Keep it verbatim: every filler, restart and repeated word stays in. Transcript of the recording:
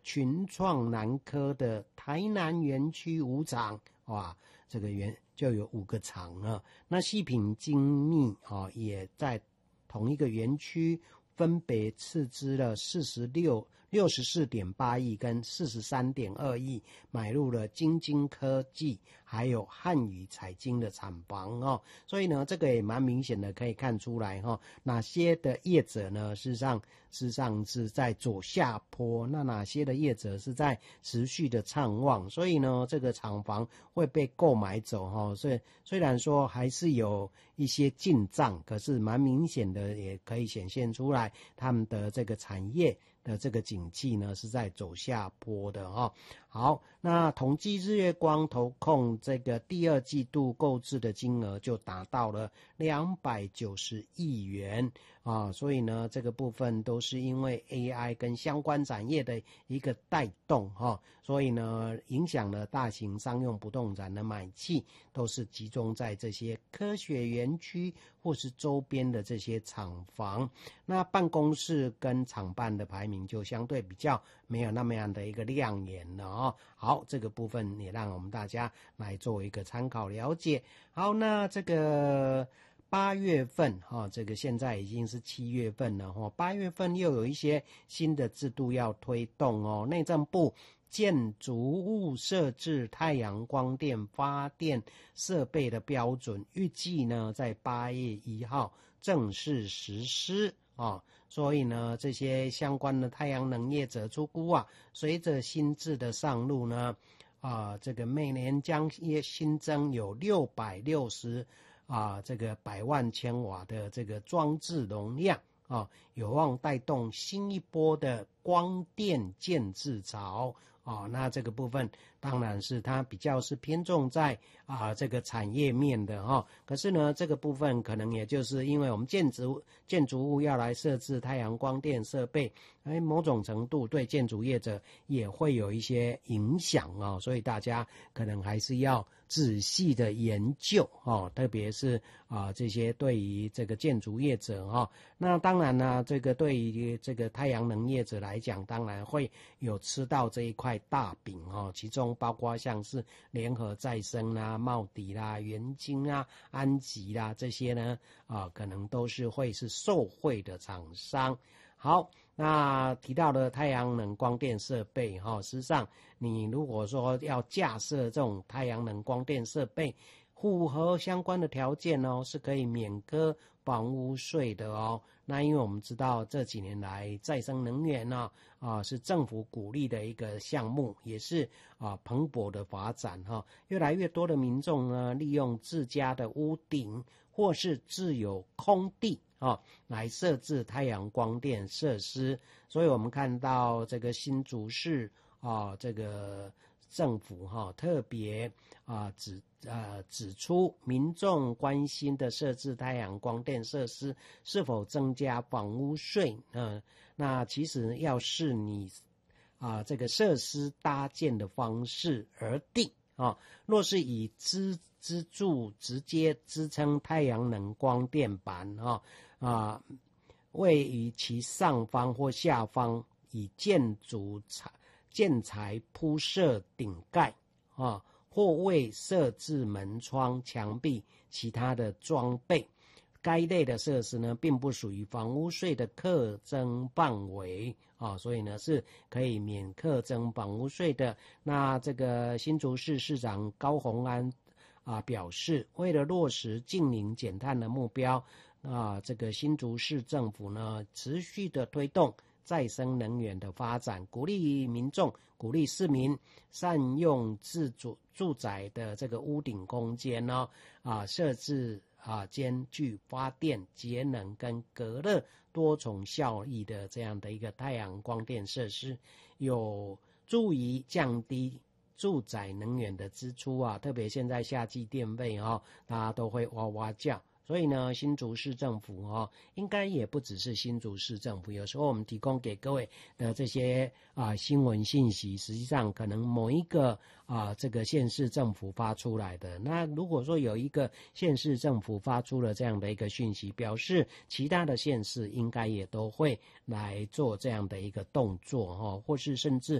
群创南科的台南园区五厂，哇，这个园就有五个厂啊。那细品精密啊，也在同一个园区，分别斥资了四十六六十四点八亿跟四十三点二亿，买入了精精科技还有汉语彩晶的厂房哦。所以呢，这个也蛮明显的可以看出来哈、哦，哪些的业者呢，事实上事实上是在左下坡，那哪些的业者是在持续的畅旺，所以呢，这个厂房会被购买走哈、哦。所以虽然说还是有一些进账，可是蛮明显的也可以显现出来，他们的这个产业的这个景气呢是在走下坡的哈、哦。好，那统计日月光投控这个第二季度购置的金额就达到了两百九十亿元啊，所以呢这个部分都是因为 A I 跟相关产业的一个带动哈、哦，所以呢影响了大型商用不动产的买气，都是集中在这些科学园区或是周边的这些厂房。那办公室跟厂办的排名就相对比较没有那么样的一个亮眼了哦。好，这个部分也让我们大家来做一个参考了解。好，那这个八月份哈、哦，这个现在已经是七月份了哈、哦，八月份又有一些新的制度要推动哦。内政部建筑物设置太阳光电发电设备的标准，预计呢在八月一号正式实施啊，所以呢，这些相关的太阳能业者出估啊，随着新制的上路呢，啊，这个每年将新增有六百六十啊这个百万千瓦的这个装置容量啊，有望带动新一波的光电建制潮。哦，那这个部分当然是它比较是偏重在啊这个产业面的哈、哦，可是呢这个部分可能也就是因为我们建筑建筑物要来设置太阳光电设备，哎，某种程度对建筑业者也会有一些影响哦，所以大家可能还是要仔细的研究哦，特别是啊这些对于这个建筑业者哈、哦，那当然呢，这个对于这个太阳能业者来讲，当然会有吃到这一块大饼哦，其中包括像是联合再生啦、茂迪啦、元晶啊、安吉啦这些呢，啊，可能都是会是受惠的厂商。好，那提到的太阳能光电设备哈、哦，事实上你如果说要架设这种太阳能光电设备，符合相关的条件哦，是可以免科房屋税的哦。那因为我们知道这几年来再生能源呢、啊，啊是政府鼓励的一个项目，也是啊蓬勃的发展哈、啊。越来越多的民众呢，利用自家的屋顶或是自有空地啊，来设置太阳光电设施。所以我们看到这个新竹市啊，这个政府哈、啊、特别啊指呃指出，民众关心的设置太阳光电设施是否增加房屋税呢、呃？那其实要视你啊、呃、这个设施搭建的方式而定啊。若是以资资助直接支撑太阳能光电板啊啊，位于其上方或下方以建筑材建材铺设顶盖啊。或未设置门窗、墙壁、其他的装备，该类的设施呢，并不属于房屋税的课征范围啊，所以呢是可以免课征房屋税的。那这个新竹市市长高虹安啊表示，为了落实净零减碳的目标啊，这个新竹市政府呢持续的推动再生能源的发展，鼓励民众、鼓励市民善用自主住宅的这个屋顶空间呢、哦，啊，设置啊兼具发电、节能跟隔热多重效益的这样的一个太阳光电设施，有助于降低住宅能源的支出啊，特别现在夏季电费哦，大家都会哇哇叫。所以呢，新竹市政府哦，应该也不只是新竹市政府。有时候我们提供给各位的这些啊新闻信息，实际上可能某一个啊这个县市政府发出来的。那如果说有一个县市政府发出了这样的一个讯息，表示其他的县市应该也都会来做这样的一个动作哦，或是甚至